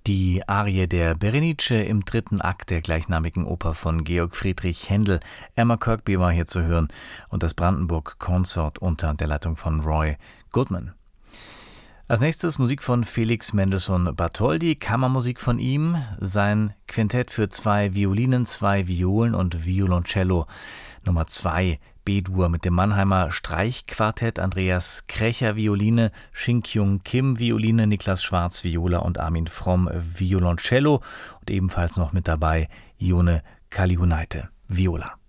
Die Arie der Berenice im dritten Akt der gleichnamigen Oper von Georg Friedrich Händel. Emma Kirkby war hier zu hören und das Brandenburg Consort unter der Leitung von Roy Goodman. Als nächstes Musik von Felix Mendelssohn Bartholdy, Kammermusik von ihm, sein Quintett für 2 Violinen, 2 Violen und Violoncello Nummer 2, B-Dur mit dem Mannheimer Streichquartett, Andreas Krecher Violine, Shin-Kyung Kim Violine, Niklas Schwarz Viola und Armin Fromm Violoncello und ebenfalls noch mit dabei Ione Kalihunaite Viola.